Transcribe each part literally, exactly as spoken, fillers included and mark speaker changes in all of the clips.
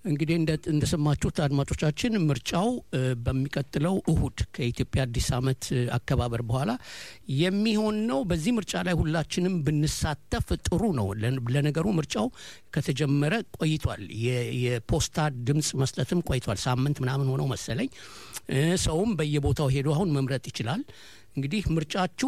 Speaker 1: እንግዲህ እንደሰማችሁት አድማጮቻችን ምርጫው በሚቀጥለው እሁድ ከኢትዮጵያ አዲስ አመት አከባበር በኋላ የሚሆን ነው። በዚህ ምርጫ ላይ ሁላችንም ብንሳተፍ ጥሩ ነው። ለነገሩ ምርጫው ከተጀመረ ቆይቷል። የፖስታ ድምጽ መስጠትም ቆይቷል። ሳምንት ምናምን ሆነው መሰለኝ። ሰውም በየቦታው ሄዶ አሁን መምረጥ ይችላል። እንግዲህ ምርጫችሁ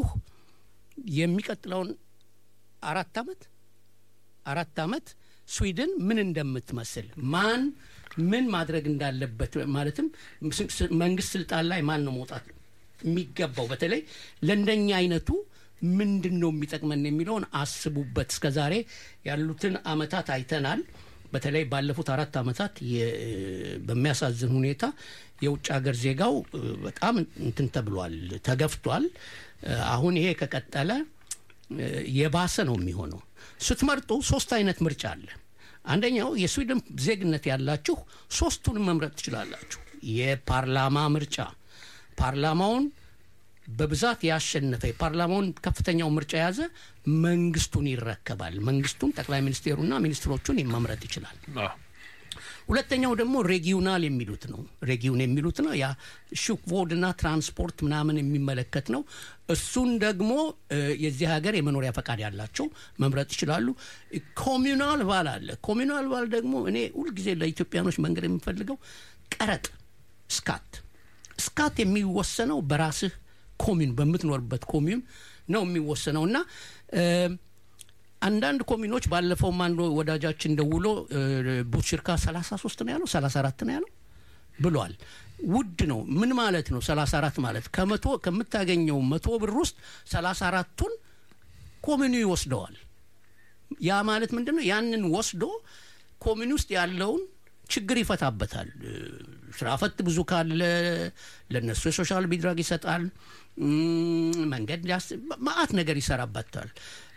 Speaker 1: የሚቀጥለውን አራት አመት አራት አመት ስዊድን ምን እንደምትመስል ማን ምን ማድረግ እንዳለበት ማለትም መንግስት ስልጣን ላይ ማን ነው መውጣት የሚገባው በተለይ ለእንደኛ አይነቱ ምንድነው የሚጠቅመን የሚለውን አስቡበት። እስከዛሬ ያሉትን አመታት አይተናል። በተለይ ባለፉት አራት አመታት በሚያሳዝን ሁኔታ የውጭ ሀገር ዜጋው በጣም እንትን ተብሏል፣ ተገፍቷል። አሁን ይሄ ከቀጠለ የባሰ ነው የሚሆነው። ስትመርጡ ሶስት አይነት ምርጫ አለ። አንደኛው የስዊድን ዜግነት ያላችሁ ሶስቱን መምረጥ ትችላላችሁ። የፓርላማ ምርጫ ፓርላማውን በብዛት ያሸነፈ ፓርላማውን ከፍተኛው ምርጫ ያዘ መንግስቱን ይረከባል። መንግስቱን ጠቅላይ ሚኒስትሩና ሚኒስትሮቹን መምረጥ ይችላል። ሁለተኛው ደግሞ ሬጂዮናል የሚሉት ነው። ሬጂዮን የሚሉት ነው ያ ሹክቮድና ትራንስፖርት ምናምን የሚመለከት ነው። እሱን ደግሞ የዚህ ሀገር የመኖሪያ ፈቃድ ያላቸው መምረጥ ይችላሉ። ኮሚዩናል ቫል አለ። ኮሚዩናል ቫል ደግሞ እኔ ሁሉ ጊዜ ለኢትዮጵያኖች መንገር የምፈልገው ቀረጥ ስካት ስካት የሚወሰነው በራስህ ኮሚዩን በምትኖርበት ኮሚዩን ነው የሚወሰነውና አንዳንድ ኮሚኖች ባለፈው ማንዶ ወዳጃችን ደውሎ ቡሽርካ ሰላሳ ሶስት ነው ያለው ሰላሳ አራት ነው ያለው ብሏል። ውድ ነው። ምን ማለት ነው ሰላሳ አራት ማለት? ከመቶ ከምታገኘው መቶ ብር ውስጥ ሰላሳ አራቱን ኮሚኑ ይወስደዋል። ያ ማለት ምንድነው? ያንን ወስዶ ኮሚኑ ውስጥ ያለውን ችግር ይፈታበታል። ስራፈት ብዙ ካለ ለነሱ ሶሻል ቢድራግ ይሰጣል። መንገድ ማአት ነገር ይሰራበታል።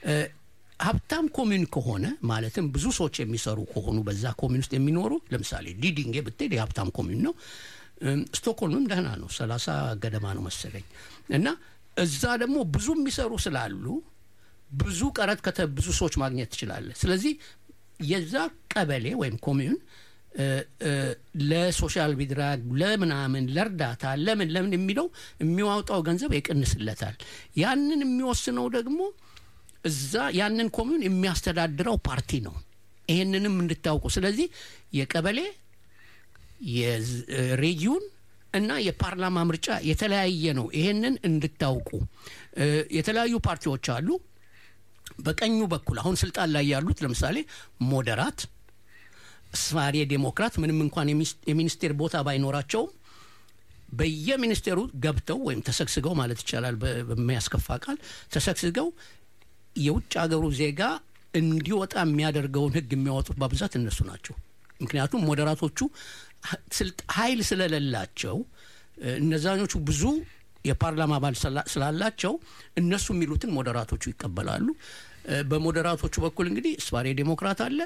Speaker 1: ሀብታም ኮሚን ከሆነ ማለትም ብዙ ሰዎች የሚሰሩ ከሆኑ በዛ ኮሚን ውስጥ የሚኖሩ ለምሳሌ ዲዲንጌ ብትሄድ የሀብታም ኮሚን ነው። ስቶክሆልምም ደህና ነው ሰላሳ ገደማ ነው መሰለኝ። እና እዛ ደግሞ ብዙ የሚሰሩ ስላሉ ብዙ ቀረጥ ከተብዙ ሰዎች ማግኘት ይችላል። ስለዚህ የዛ ቀበሌ ወይም ኮሚን ለሶሻል ቢድራግ ለምናምን ለርዳታ ለምን ለምን የሚለው የሚያወጣው ገንዘብ ይቀንስለታል። ያንን የሚወስነው ደግሞ እዛ ያንን ኮሚዩን የሚያስተዳድረው ፓርቲ ነው። ይሄንንም እንድታውቁ። ስለዚህ የቀበሌ የሬጂዮን እና የፓርላማ ምርጫ የተለያየ ነው። ይሄንን እንድታውቁ። የተለያዩ ፓርቲዎች አሉ። በቀኙ በኩል አሁን ስልጣን ላይ ያሉት ለምሳሌ ሞደራት ስቫሪየ ዴሞክራት ምንም እንኳን የሚኒስቴር ቦታ ባይኖራቸው በየሚኒስቴሩ ገብተው ወይም ተሰክስገው ማለት ይቻላል በሚያስከፋ ቃል ተሰክስገው የውጭ ሀገሩ ዜጋ እንዲወጣ የሚያደርገውን ህግ የሚያወጡት በብዛት እነሱ ናቸው። ምክንያቱም ሞደራቶቹ ኃይል ስለሌላቸው እነዛኞቹ ብዙ የፓርላማ አባል ስላላቸው እነሱ የሚሉትን ሞደራቶቹ ይቀበላሉ። በሞደራቶቹ በኩል እንግዲህ ስቫሪየ ዴሞክራት አለ፣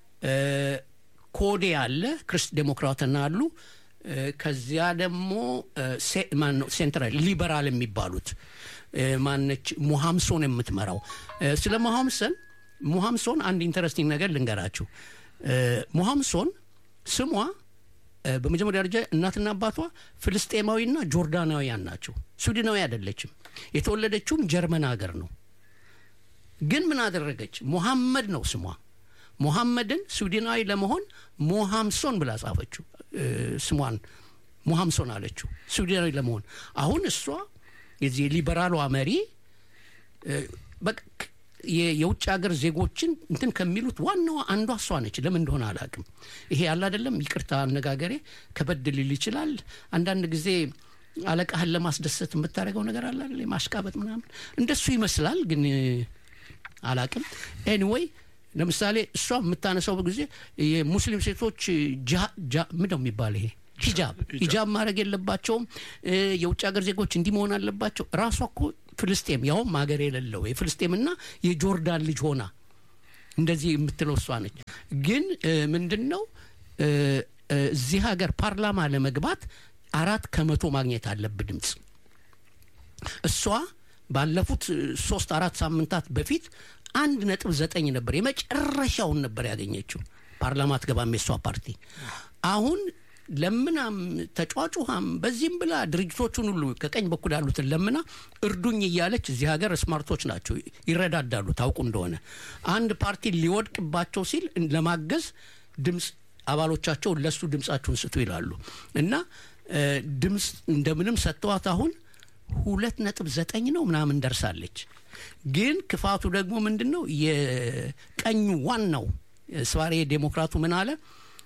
Speaker 1: ኮዴ አለ፣ ክርስት ዴሞክራትና አሉ። ከዚያ ደግሞ ማን ነው ሴንትራል ሊበራል የሚባሉት ማነች ሙሐምሶን የምትመራው። ስለ ሙሐምሰን ሙሐምሶን አንድ ኢንተረስቲንግ ነገር ልንገራችሁ። ሙሐምሶን ስሟ በመጀመሪያ ደረጃ እናትና አባቷ ፍልስጤማዊና ጆርዳናዊያን ናቸው። ስዊድናዊ አይደለችም። የተወለደችውም ጀርመን ሀገር ነው። ግን ምን አደረገች? ሙሐመድ ነው ስሟ። ሙሐመድን ስዊድናዊ ለመሆን ሙሐምሶን ብላ ጻፈችው። ስሟን ሙሐምሶን አለችው ስዊድናዊ ለመሆን። አሁን እሷ የዚህ ሊበራሉ አመሪ በቃ የውጭ ሀገር ዜጎችን እንትን ከሚሉት ዋናው አንዷ እሷ ነች። ለምን እንደሆነ አላውቅም። ይሄ ያለ አይደለም ይቅርታ አነጋገሬ ከበድ ሊል ይችላል። አንዳንድ ጊዜ አለቃህን ለማስደሰት የምታደርገው ነገር አለ አይደል? ማሽቃበጥ ምናምን እንደሱ ይመስላል፣ ግን አላውቅም። ኤኒዌይ ለምሳሌ እሷ የምታነሳው ጊዜ የሙስሊም ሴቶች ምንድነው የሚባለው ይሄ ሂጃብ ሂጃብ ማድረግ የለባቸውም፣ የውጭ ሀገር ዜጎች እንዲመሆን አለባቸው። ራሷ እኮ ፍልስጤም ያው ማገር የሌለው የፍልስጤምና የጆርዳን ልጅ ሆና እንደዚህ የምትለው እሷ ነች። ግን ምንድነው እዚህ ሀገር ፓርላማ ለመግባት አራት ከመቶ ማግኘት አለበት ድምጽ። እሷ ባለፉት ሶስት አራት ሳምንታት በፊት አንድ ነጥብ ዘጠኝ ነበር የመጨረሻውን ነበር ያገኘችው ፓርላማ ተገባም የሷ ፓርቲ አሁን ለምናም ተጫዋቹሃም በዚህም ብላ ድርጅቶቹን ሁሉ ከቀኝ በኩል ያሉትን ለምና እርዱኝ እያለች እዚህ ሀገር ስማርቶች ናቸው ይረዳዳሉ ታውቁ እንደሆነ አንድ ፓርቲ ሊወድቅባቸው ሲል ለማገዝ ድምጽ አባሎቻቸው ለሱ ድምጻቸውን ስጡ ይላሉ እና ድምጽ እንደምንም ሰጥቷት አሁን ሁለት ነጥብ ዘጠኝ ነው ምናምን ደርሳለች ግን ክፋቱ ደግሞ ምንድነው የቀኙ ዋናው ስዋሬ ዴሞክራቱ ምን አለ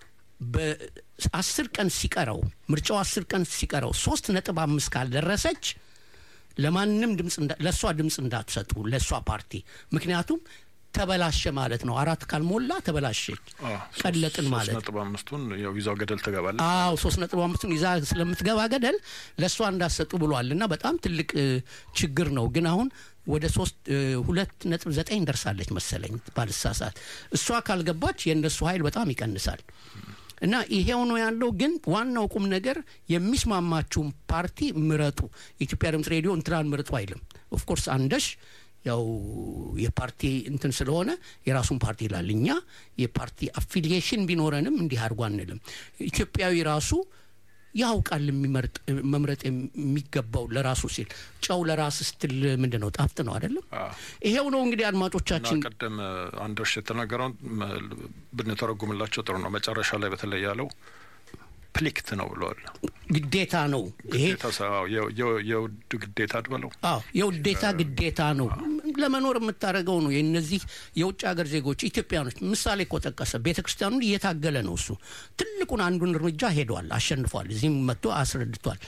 Speaker 1: በ10 ቀን ሲቀረው ምርጫው አስር ቀን ሲቀረው ሶስት ነጥብ አምስት ካል ደረሰች ለማንንም ድምጽ ለሷ ድምጽ እንዳትሰጡ ለሷ ፓርቲ ምክንያቱም ተበላሸ ማለት ነው አራት ካልሞላ ተበላሸች ቀለጥን ማለት
Speaker 2: ሶስት ነጥብ አምስቱን ያው ይዛው ገደል ተገባለች
Speaker 1: አዎ ሶስት ነጥብ አምስቱን ይዛ ስለምትገባ ገደል ለሷ እንዳሰጡ ብሏልና በጣም ትልቅ ችግር ነው ግን አሁን ወደ ሁለት ነጥብ ዘጠኝ ደርሳለች መሰለኝ ባልሳሳት እሷ ካልገባች የነሱ ኃይል በጣም ይቀንሳል እና ይሄው ነው ያለው ግን ዋናው ቁም ነገር የሚስማማችሁ ፓርቲ ምረጡ ኢትዮጵያ ድምጽ ሬዲዮ እንትራን ምረጡ አይልም ኦፍ ኮርስ አንደሽ ያው የፓርቲ እንትን ስለሆነ የራሱን ፓርቲ ይላልኛ የፓርቲ አፊሊዬሽን ቢኖረንም እንዲህ አድርጎ አንልም ኢትዮጵያዊ ራሱ ያውቃል የሚመርጥ መምረጥ የሚገባው ለራሱ ሲል ጫው ለራስ ስትል ምንድነው ጣፍጥ ነው አይደለም ይሄው ነው እንግዲህ አድማጮቻችን
Speaker 2: ቀደም አንደርሽ የተናገረው ብንተረጉምላቸው ጥሩ ነው መጨረሻ ላይ በተለይ ያለው ፕሊክት ነው ብሏል
Speaker 1: ግዴታ ነው ይሄ
Speaker 2: ተሳው የውድ ግዴታ አይደለም
Speaker 1: አዎ የውዴታ ግዴታ ነው ለመኖር የምታረጋው ነው የነዚህ የውጭ ሀገር ዜጎች ኢትዮጵያኖች ምሳሌ ቆጠቀሰ ቤተክርስቲያኑን እየታገለ ነው እሱ ትልቁን አንዱን እርምጃ ሄዷል አሸንፏል እዚህም መጥቶ አስረድቷል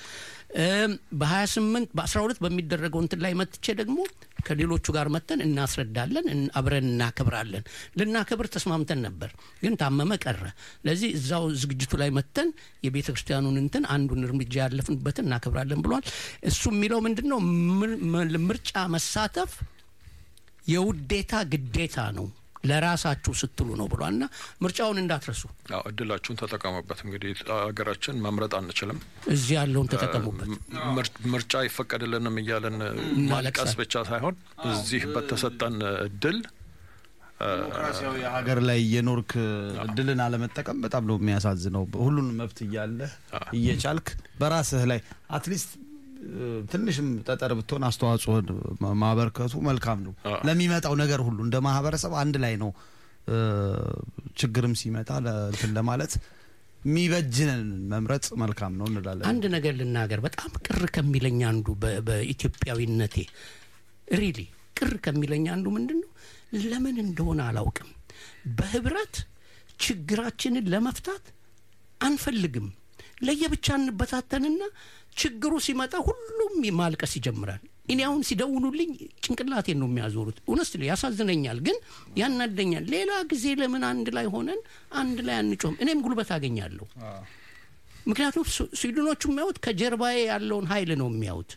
Speaker 1: በ28 በ12 በሚደረገው እንትን ላይ መጥቼ ደግሞ ከሌሎቹ ጋር መተን እናስረዳለን አብረን እናከብራለን ለናከብር ተስማምተን ነበር ግን ታመመ ቀረ ለዚህ እዛው ዝግጅቱ ላይ መተን የቤተክርስቲያኑን እንትን አንዱን እርምጃ ያለፍንበት እናከብራለን ብሏል እሱ የሚለው ምንድነው ምርጫ መሳተፍ የውዴታ ግዴታ ነው ለራሳችሁ ስትሉ ነው ብሏልና ምርጫውን እንዳትረሱ
Speaker 2: አዎ እድላችሁን ተጠቀሙበት እንግዲህ ሀገራችን መምረጥ አንችልም
Speaker 1: እዚህ ያለውን ተጠቀሙበት
Speaker 2: ምርጫ ይፈቀድልንም ይያለን ማለቀስ ብቻ ሳይሆን እዚህ በተሰጠን እድል
Speaker 3: ዲሞክራሲያዊ ሀገር ላይ የኖርክ እድልን አለመጠቀም በጣም ነው የሚያሳዝነው ሁሉን መብት ይያለ እየቻልክ በራስህ ላይ አትሊስት ትንሽም ተጠር ብትሆን አስተዋጽኦ ማበርከቱ መልካም ነው ለሚመጣው ነገር ሁሉ እንደ ማህበረሰብ አንድ ላይ ነው ችግርም ሲመጣ ለእንትን ለማለት የሚበጅነን መምረጥ መልካም ነው እንላለን
Speaker 1: አንድ ነገር ልናገር በጣም ቅር ከሚለኝ አንዱ በኢትዮጵያዊነቴ ሪሊ ቅር ከሚለኝ አንዱ ምንድነው ለምን እንደሆነ አላውቅም በህብረት ችግራችንን ለመፍታት አንፈልግም ለየብቻ እንበታተንና ችግሩ ሲመጣ ሁሉም ማልቀስ ይጀምራል እኔ አሁን ሲደውሉልኝ ጭንቅላቴን ነው የሚያዞሩት ሆነስትሊ ያሳዝነኛል ግን ያናደኛል ሌላ ጊዜ ለምን አንድ ላይ ሆነን አንድ ላይ አንጮም እኔም ጉልበት አገኛለሁ ምክንያቱም ስዊድኖቹ የሚያዩት ከጀርባዬ ያለውን ኃይል ነው የሚያዩት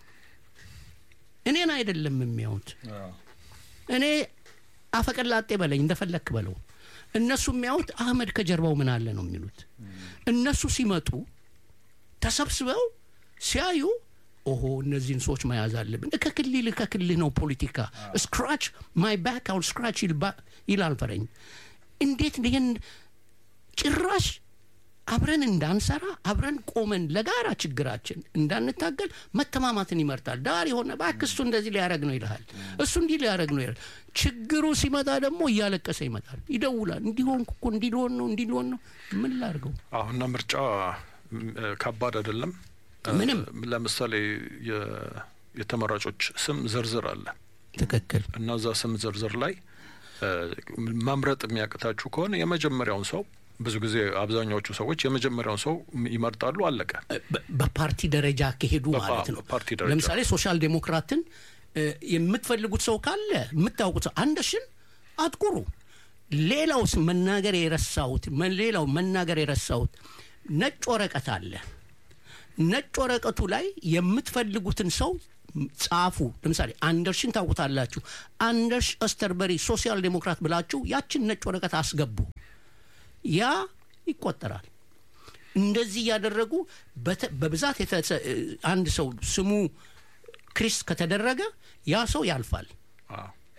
Speaker 1: እኔን አይደለም የሚያዩት እኔ አፈቀላጤ በለኝ እንደፈለክ በለው እነሱ የሚያዩት አህመድ ከጀርባው ምን አለ ነው የሚሉት እነሱ ሲመጡ ተሰብስበው ሲያዩ ኦሆ እነዚህን ሰዎች መያዝ አለብን ከክልል ከክልል ነው ፖለቲካ ስክራች ማይ ባክ አውል ስክራች ይላል ፈረኝ እንዴት ይሄን ጭራሽ አብረን እንዳንሰራ አብረን ቆመን ለጋራ ችግራችን እንዳንታገል መተማማትን ይመርጣል ዳር የሆነ ባክስቱ እንደዚህ ሊያረግ ነው ይላል እሱ እንዲህ ሊያረግ ነው ይላል ችግሩ ሲመጣ ደግሞ ያለቀሰ ይመጣል ይደውላል እንዲሆን እኮ እንዲሆን ነው እንዲሆን ነው ምን ላርገው
Speaker 2: አሁን ምርጫ ከባድ አይደለም
Speaker 1: ምንም
Speaker 2: ለምሳሌ የተመራጮች ስም ዝርዝር አለ
Speaker 1: ተከክል
Speaker 2: እና እዛ ስም ዝርዝር ላይ መምረጥ የሚያቅታችሁ ከሆነ የመጀመሪያውን ሰው ብዙ ጊዜ አብዛኛዎቹ ሰዎች የመጀመሪያውን ሰው ይመርጣሉ አለቀ
Speaker 1: በፓርቲ ደረጃ ከሄዱ ማለት ነው ለምሳሌ ሶሻል ዴሞክራትን የምትፈልጉት ሰው ካለ የምታውቁት አንደሽን አጥቁሩ ሌላውስ መናገር የረሳውት ሌላው መናገር የረሳውት ነጭ ወረቀት አለ ነጭ ወረቀቱ ላይ የምትፈልጉትን ሰው ጻፉ ለምሳሌ አንደርሽን ታውቁታላችሁ አንደርሽ አስተርበሪ ሶሻል ዴሞክራት ብላችሁ ያችን ነጭ ወረቀት አስገቡ ያ ይቆጠራል እንደዚህ ያደረጉ በብዛት አንድ ሰው ስሙ ክሪስ ከተደረገ ያ ሰው ያልፋል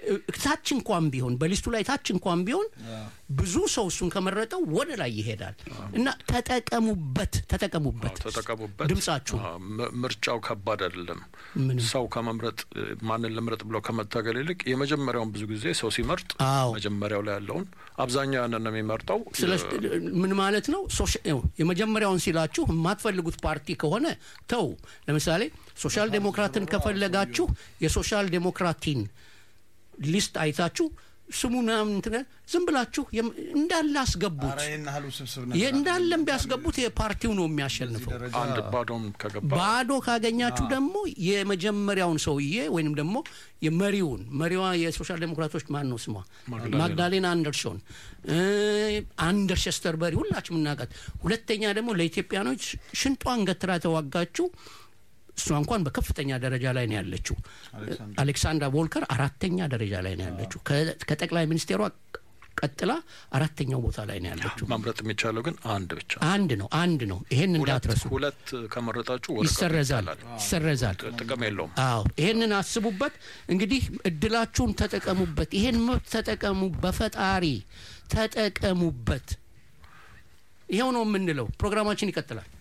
Speaker 1: ታች እንኳን ቢሆን በሊስቱ ላይ ታች እንኳን ቢሆን ብዙ ሰው እሱን ከመረጠው ወደ ላይ ይሄዳል እና ተጠቀሙበት ተጠቀሙበት
Speaker 2: ተጠቀሙበት
Speaker 1: ድምጻችሁ
Speaker 2: ምርጫው ከባድ አይደለም ሰው ከመምረጥ ማንን ለምረጥ ብሎ ከመታገል ይልቅ የመጀመሪያውን ብዙ ጊዜ ሰው ሲመርጥ መጀመሪያው ላይ ያለውን አብዛኛው ያንን ነው የሚመርጠው
Speaker 1: ምን ማለት ነው የመጀመሪያውን ሲላችሁ የማትፈልጉት ፓርቲ ከሆነ ተው ለምሳሌ ሶሻል ዴሞክራትን ከፈለጋችሁ የሶሻል ዴሞክራቲን ሊስት አይታችሁ ስሙና እንትን ዝም ብላችሁ እንዳለ አስገቡት
Speaker 3: አራይና ሀሉ ስብስብ ነው
Speaker 1: እንዳለም ቢያስገቡት የፓርቲው ነው የሚያሸንፈው
Speaker 2: አንድ ባዶም ከገባ
Speaker 1: ባዶ ካገኛችሁ ደግሞ የመጀመሪያውን ሰውዬ ወይንም ደግሞ የመሪውን መሪዋ የሶሻል ዴሞክራቶች ማን ነው ስሟ ማግዳሌና አንደርሶን አንደርስ ሸስተርበሪ ሁላችሁም እናቀት ሁለተኛ ደግሞ ለኢትዮጵያኖች ሽንጧን ገትራ ተዋጋችሁ እሷ እንኳን በከፍተኛ ደረጃ ላይ ነው ያለችው አሌክሳንድራ ቮልከር አራተኛ ደረጃ ላይ ነው ያለችው ከጠቅላይ ሚኒስቴሯ ቀጥላ አራተኛው ቦታ ላይ ነው ያለችው
Speaker 2: ማምረጥ የሚቻለው ግን አንድ ብቻ
Speaker 1: አንድ ነው አንድ ነው ይሄን እንዳትረሱ
Speaker 2: ሁለት ከመረጣችሁ ወደ
Speaker 1: ይሰረዛል ይሰረዛል
Speaker 2: ጥቅም የለውም
Speaker 1: አዎ ይሄንን አስቡበት እንግዲህ እድላችሁን ተጠቀሙበት ይሄን መብት ተጠቀሙ በፈጣሪ ተጠቀሙበት ይሄው ነው የምንለው ፕሮግራማችን ይቀጥላል